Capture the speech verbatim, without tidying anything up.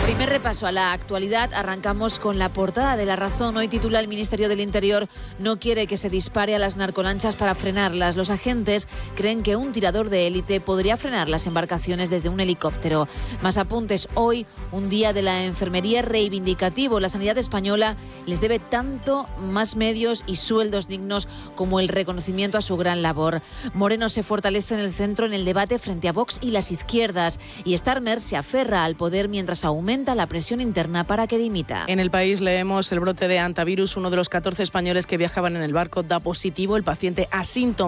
Primer repaso a la actualidad. Arrancamos con la portada de La Razón. Hoy titula: el Ministerio del Interior no quiere que se dispare a las narcolanchas para frenarlas. Los agentes creen que un tirador de élite podría frenar las embarcaciones desde un helicóptero. Más apuntes. Hoy, un día de la enfermería reivindicativo. La sanidad española les debe tanto más medios y sueldos dignos como el reconocimiento a su gran labor. Moreno se fortalece en el centro en el debate frente a Vox y las izquierdas. Y Starmer se aferra al poder mientras aumenta la presión interna para que dimita. En El País leemos: el brote de hantavirus. Uno de los catorce españoles que viajaban en el barco da positivo. El paciente asintomático